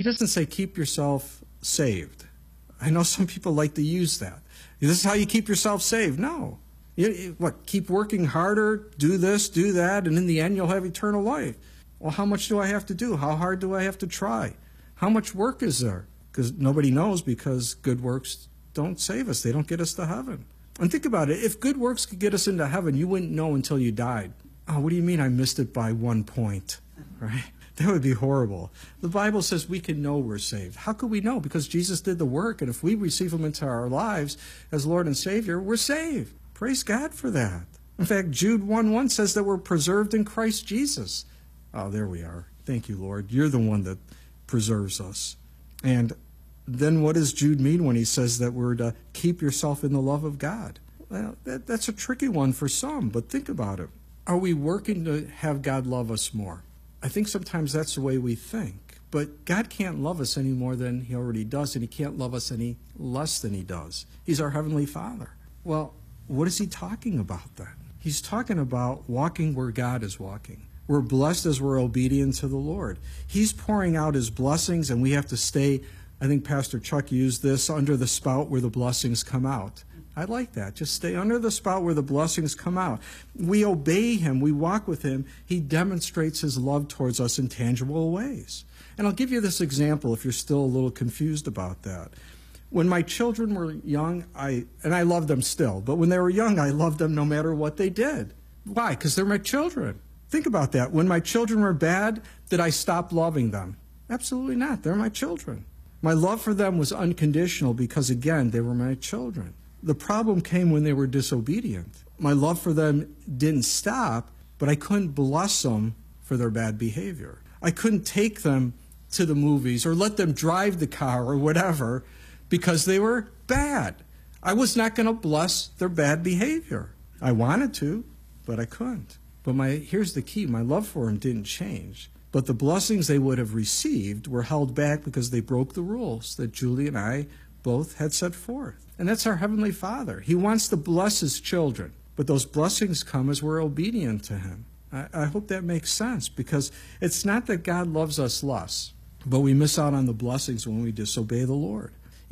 doesn't say keep yourself saved. I know some people like to use that. This is how you keep yourself saved. No. What? Keep working harder, do this, do that, and in the end you'll have eternal life. Well, how much do I have to do? How hard do I have to try? How much work is there? Because nobody knows, because good works don't save us. They don't get us to heaven. And think about it. If good works could get us into heaven, you wouldn't know until you died. Oh, what do you mean I missed it by 1 point? Right? That would be horrible. The Bible says we can know we're saved. How could we know? Because Jesus did the work, and if we receive him into our lives as Lord and Savior, we're saved. Praise God for that. In fact, Jude 1:1 says that we're preserved in Christ Jesus. Oh, there we are. Thank you, Lord. You're the one that preserves us. And then what does Jude mean when he says that we're to keep yourself in the love of God? Well, that's a tricky one for some, but think about it. Are we working to have God love us more? I think sometimes that's the way we think. But God can't love us any more than he already does, and he can't love us any less than he does. He's our Heavenly Father. Well, what is he talking about then? He's talking about walking where God is walking. We're blessed as we're obedient to the Lord. He's pouring out his blessings, and we have to stay, I think Pastor Chuck used this, under the spout where the blessings come out. I like that. Just stay under the spout where the blessings come out. We obey him. We walk with him. He demonstrates his love towards us in tangible ways. And I'll give you this example if you're still a little confused about that. When my children were young, I love them still, but when they were young, I loved them no matter what they did. Why? Because they're my children. Think about that. When my children were bad, did I stop loving them? Absolutely not. They're my children. My love for them was unconditional because, again, they were my children. The problem came when they were disobedient. My love for them didn't stop, but I couldn't bless them for their bad behavior. I couldn't take them to the movies or let them drive the car or whatever because they were bad. I was not going to bless their bad behavior. I wanted to, but I couldn't. But here's the key. My love for them didn't change. But the blessings they would have received were held back because they broke the rules that Julie and I both had set forth. And that's our Heavenly Father. He wants to bless his children, but those blessings come as we're obedient to him. I hope that makes sense, because it's not that God loves us less, but we miss out on the blessings when we disobey the Lord.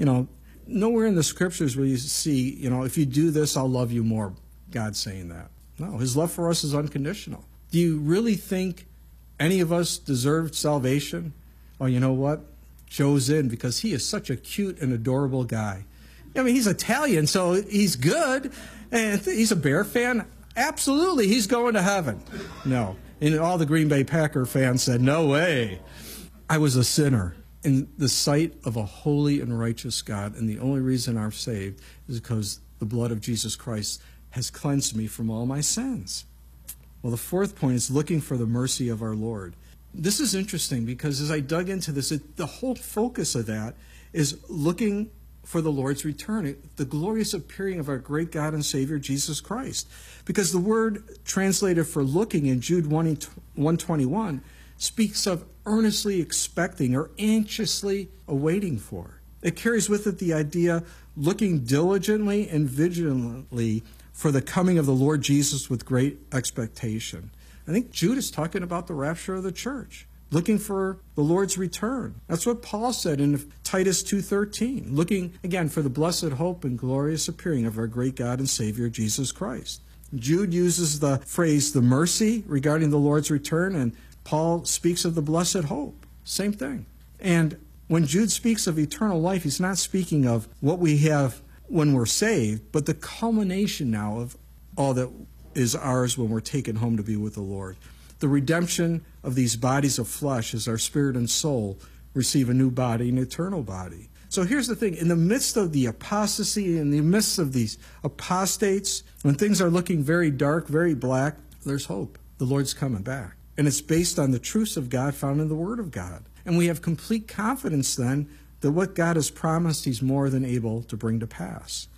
Nowhere in the scriptures will you see, if you do this, I'll love you more, God saying that. No, his love for us is unconditional. Do you really think any of us deserved salvation? Oh, you know what? Joe's in because he is such a cute and adorable guy. I mean, he's Italian, so he's good, and he's a Bear fan. Absolutely, he's going to heaven. No. And all the Green Bay Packer fans said, no way. I was a sinner in the sight of a holy and righteous God, and the only reason I'm saved is because the blood of Jesus Christ has cleansed me from all my sins. Well, the fourth point is looking for the mercy of our Lord. This is interesting because as I dug into this, the whole focus of that is looking for the Lord's return, the glorious appearing of our great God and Savior, Jesus Christ. Because the word translated for looking in Jude 1:21 speaks of earnestly expecting or anxiously awaiting for. It carries with it the idea looking diligently and vigilantly for the coming of the Lord Jesus with great expectation. I think Jude is talking about the rapture of the church, looking for the Lord's return. That's what Paul said in Titus 2:13, looking, again, for the blessed hope and glorious appearing of our great God and Savior, Jesus Christ. Jude uses the phrase, the mercy, regarding the Lord's return, and Paul speaks of the blessed hope. Same thing. And when Jude speaks of eternal life, he's not speaking of what we have when we're saved, but the culmination now of all that is ours when we're taken home to be with the Lord. The redemption of these bodies of flesh as our spirit and soul receive a new body, an eternal body. So here's the thing. In the midst of the apostasy, in the midst of these apostates, when things are looking very dark, very black, there's hope. The Lord's coming back. And it's based on the truths of God found in the Word of God. And we have complete confidence then that what God has promised, He's more than able to bring to pass.